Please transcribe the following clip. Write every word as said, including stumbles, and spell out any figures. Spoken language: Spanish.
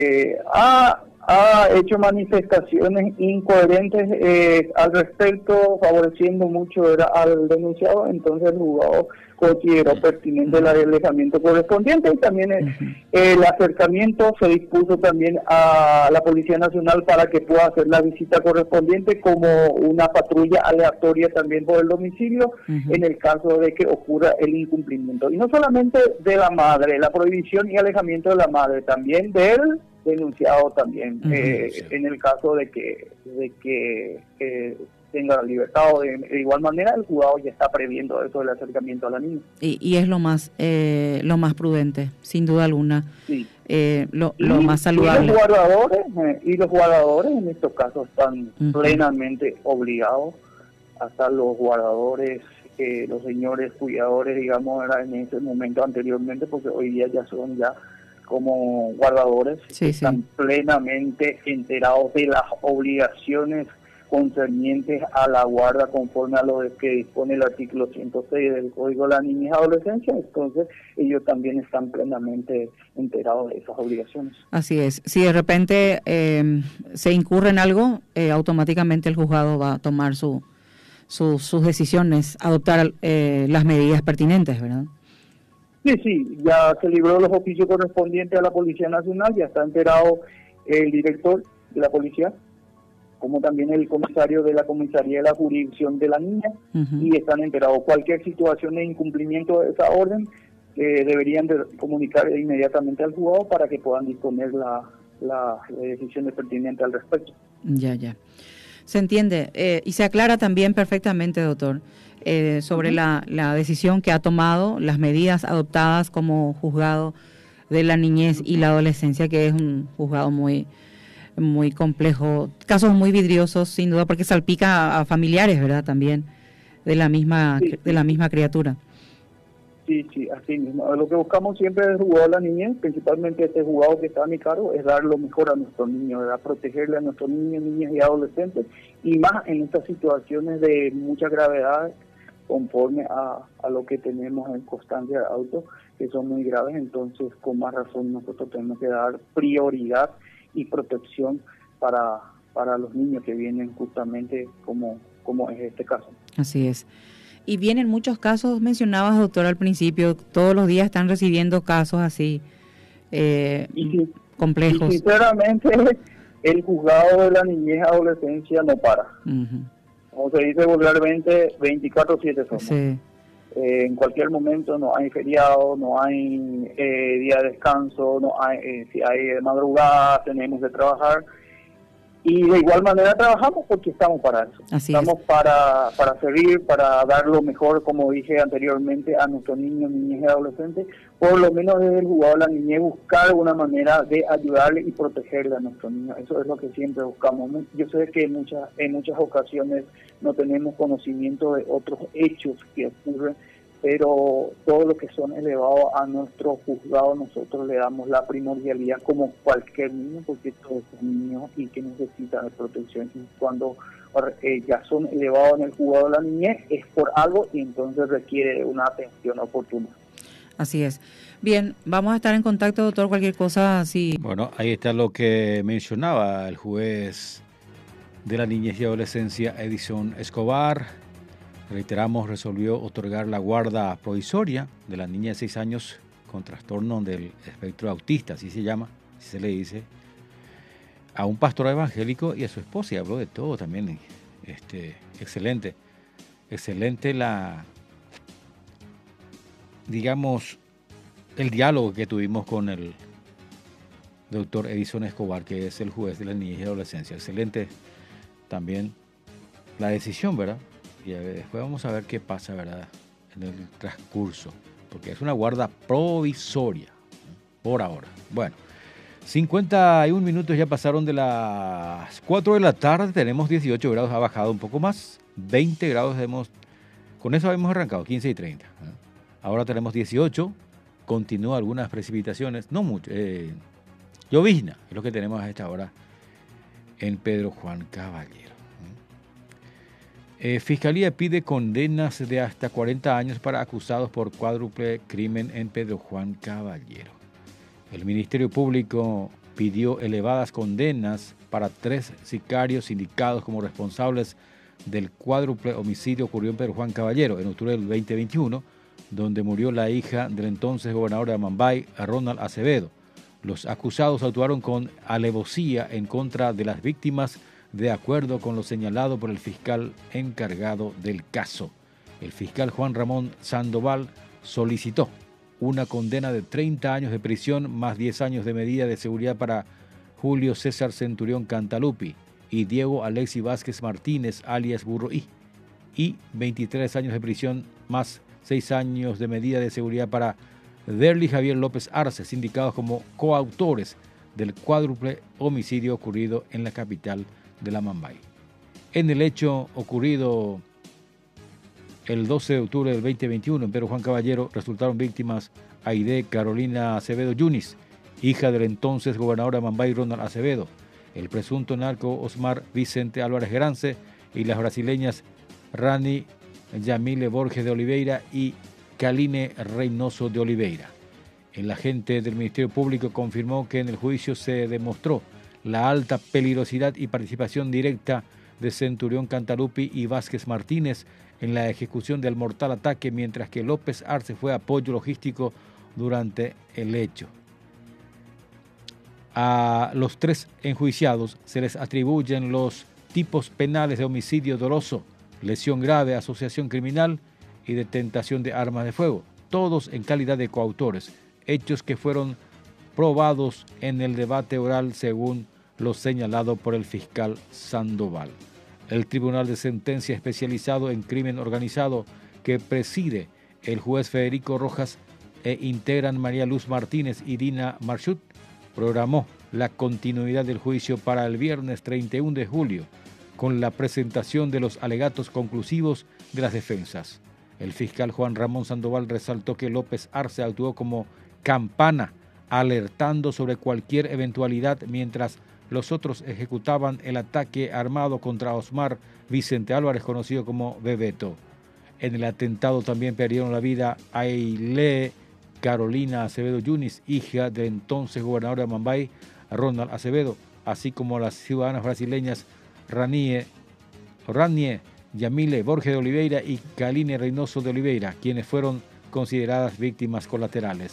eh, ha, ha hecho manifestaciones incoherentes eh, al respecto, favoreciendo mucho era al denunciado. Entonces el juzgado consideró pertinente el alejamiento correspondiente, y también el, Ujú. el acercamiento se dispuso también a la Policía Nacional para que pueda hacer la visita correspondiente como una patrulla aleatoria también por el domicilio Ujú. en el caso de que ocurra el incumplimiento. Y no solamente de la madre, la prohibición y alejamiento de la madre, también del denunciado también, Ujú. eh, Sí. en el caso de que, de que eh, tenga la libertad. O de, de igual manera el juzgado ya está previendo eso del acercamiento a la niña. Y, y es lo más eh, lo más prudente, sin duda alguna, Sí. eh, lo, Y, lo más y saludable. los guardadores, eh, y los guardadores en estos casos están Ujú. plenamente obligados. Hasta los guardadores, eh, los señores cuidadores, digamos, era en ese momento anteriormente, porque hoy día ya son ya como guardadores, Sí, están sí. plenamente enterados de las obligaciones concernientes a la guarda conforme a lo que dispone el artículo ciento seis del Código de la Niñez y Adolescencia. Entonces ellos también están plenamente enterados de esas obligaciones. Así es. Si de repente eh, se incurre en algo, eh, automáticamente el juzgado va a tomar su, su, sus decisiones, adoptar eh, las medidas pertinentes, ¿verdad? Sí, sí, ya se libró los oficios correspondientes a la Policía Nacional, ya está enterado el director de la policía, como también el comisario de la comisaría de la jurisdicción de la niña, Uh-huh. y están enterados. Cualquier situación de incumplimiento de esa orden, eh, deberían de comunicar inmediatamente al juzgado para que puedan disponer la, la, la decisión pertinente al respecto. Ya, ya. Se entiende. Eh, y se aclara también perfectamente, doctor, eh, sobre Uh-huh. la, la decisión que ha tomado, las medidas adoptadas como juzgado de la niñez Uh-huh. y la adolescencia, que es un juzgado muy muy complejo, casos muy vidriosos, sin duda, porque salpica a, a familiares, ¿verdad? También de la misma Sí, de la misma criatura. Sí, sí, así mismo. Lo que buscamos siempre es el juzgado de la niñez, principalmente este juzgado que está a mi cargo, es dar lo mejor a nuestros niños, ¿verdad? Protegerle a nuestros niños, niñas y adolescentes, y más en estas situaciones de mucha gravedad, conforme a, a lo que tenemos en constancia de autos, que son muy graves. Entonces, con más razón, nosotros tenemos que dar prioridad y protección para, para los niños que vienen justamente como, como es este caso. Así es. Y vienen muchos casos, mencionabas, doctor, al principio, todos los días están recibiendo casos así eh, y, complejos. Y sinceramente, el juzgado de la niñez y adolescencia no para. Uh-huh. Como se dice vulgarmente, veinticuatro siete somos. Sí. Eh, en cualquier momento no hay feriado, no hay eh, día de descanso, no hay eh, si hay de madrugada tenemos que trabajar, y de igual manera trabajamos porque estamos para eso. Así estamos es. para para servir, para dar lo mejor, como dije anteriormente, a nuestros niños, niñas y adolescentes, por lo menos desde el juzgado de la niñez, buscar una manera de ayudarle y protegerle a nuestros niños. Eso es lo que siempre buscamos. Yo sé que en muchas en muchas ocasiones no tenemos conocimiento de otros hechos que ocurren, pero todo lo que son elevados a nuestro juzgado, nosotros le damos la primordialidad como cualquier niño, porque todos son niños y que necesitan de protección. Y cuando eh, ya son elevados en el juzgado de la niñez, es por algo y entonces requiere una atención oportuna. Así es. Bien, vamos a estar en contacto, doctor, cualquier cosa así. Bueno, ahí está lo que mencionaba el juez de la niñez y adolescencia, Edison Escobar. Reiteramos, resolvió otorgar la guarda provisoria de la niña de seis años con trastorno del espectro autista, así se llama, así se le dice, a un pastor evangélico y a su esposa, y habló de todo también. Este, excelente, excelente la, digamos, el diálogo que tuvimos con el doctor Edison Escobar, que es el juez de la niñez y adolescencia. Excelente también la decisión, ¿verdad? Y después vamos a ver qué pasa, ¿verdad?, en el transcurso, porque es una guarda provisoria por ahora. Bueno, cincuenta y un minutos ya pasaron de las cuatro de la tarde, tenemos dieciocho grados, ha bajado un poco más, veinte grados hemos, con eso hemos arrancado, quince y treinta. ¿eh? Ahora tenemos dieciocho, continúan algunas precipitaciones, no mucho, eh, llovizna es lo que tenemos a esta hora en Pedro Juan Caballero. Eh, Fiscalía pide condenas de hasta cuarenta años para acusados por cuádruple crimen en Pedro Juan Caballero. El Ministerio Público pidió elevadas condenas para tres sicarios indicados como responsables del cuádruple homicidio ocurrido en Pedro Juan Caballero en octubre del veinte veintiuno, donde murió la hija del entonces gobernador de Amambay, Ronald Acevedo. Los acusados actuaron con alevosía en contra de las víctimas, de acuerdo con lo señalado por el fiscal encargado del caso. El fiscal Juan Ramón Sandoval solicitó una condena de treinta años de prisión más diez años de medida de seguridad para Julio César Centurión Cantalupi y Diego Alexi Vázquez Martínez, alias Burro I, y veintitrés años de prisión más seis años de medida de seguridad para Derly Javier López Arce, indicados como coautores del cuádruple homicidio ocurrido en la capital de la Amambay. En el hecho ocurrido el doce de octubre del veinte veintiuno en Pedro Juan Caballero resultaron víctimas Aide Carolina Acevedo Yunis, hija del entonces gobernador de Amambay, Ronald Acevedo, el presunto narco Osmar Vicente Álvarez Gerance y las brasileñas Rani Yamile Borges de Oliveira y Kaline Reynoso de Oliveira. El agente del Ministerio Público confirmó que en el juicio se demostró la alta peligrosidad y participación directa de Centurión Cantalupi y Vázquez Martínez en la ejecución del mortal ataque, mientras que López Arce fue apoyo logístico durante el hecho. A los tres enjuiciados se les atribuyen los tipos penales de homicidio doloso, lesión grave, asociación criminal y detentación de armas de fuego, todos en calidad de coautores, hechos que fueron probados en el debate oral según lo señalado por el fiscal Sandoval. El Tribunal de Sentencia Especializado en Crimen Organizado, que preside el juez Federico Rojas e integran María Luz Martínez y Dina Marchut, programó la continuidad del juicio para el viernes treinta y uno de julio, con la presentación de los alegatos conclusivos de las defensas. El fiscal Juan Ramón Sandoval resaltó que López Arce actuó como campana, alertando sobre cualquier eventualidad mientras los otros ejecutaban el ataque armado contra Osmar Vicente Álvarez, conocido como Bebeto. En el atentado también perdieron la vida Aile Carolina Acevedo Yunis, hija del entonces gobernador de Amambay, Ronald Acevedo, así como las ciudadanas brasileñas Ranie, Ranie Yamile Borges de Oliveira y Kaline Reynoso de Oliveira, quienes fueron consideradas víctimas colaterales.